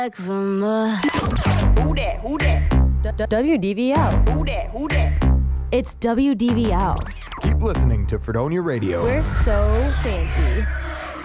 Who that? Who that? WDVL. Who that? Who that? It's WDVL. Keep listening to Fredonia Radio. We're so fancy.